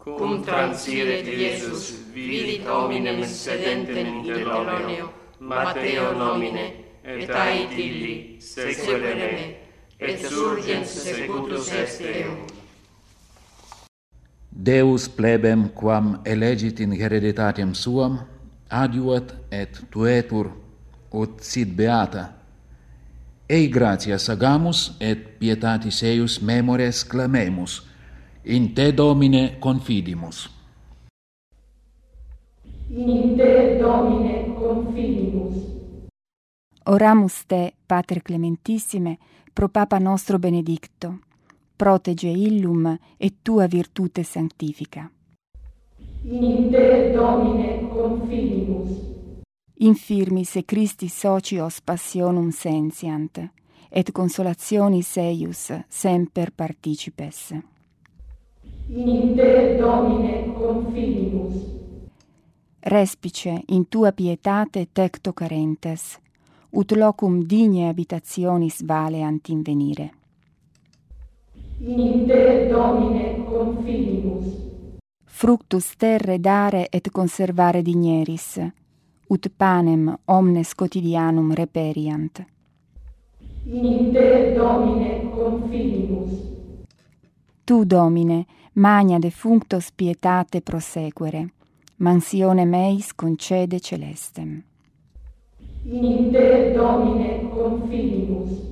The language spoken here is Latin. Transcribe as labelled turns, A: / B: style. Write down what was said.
A: cum transiret Iesus, vilit hominem sedentem interloneo, Matteo nomine, et ait illi, sequele me, et surgens secutus est eum.
B: Deus plebem, quam elegit in hereditatem suam, adiuat et tuetur, ut sit beata. Ei gratias agamus, et pietatis eius memores clamemus, in te, Domine, confidimus.
C: In te, Domine, confidimus.
D: Oramus te, Pater Clementissime, pro Papa nostro Benedicto, protege illum et tua virtute sanctifica.
C: In te, Domine, confidimus.
D: Infirmis e Christi socios passionum sensiant, et consolationis eius semper participes.
C: In te, Domine, confidimus.
D: Respice in tua pietate tecto carentes, ut locum digne habitationis valeant invenire.
C: In te, Domine, confidimus.
D: Fructus terre dare et conservare digneris, ut panem omnes quotidianum reperiant.
C: In te, Domine, confidimus.
D: Tu, Domine, magna defunctos pietate prosequere, mansione meis concede celestem.
C: In te, Domine, confidimus.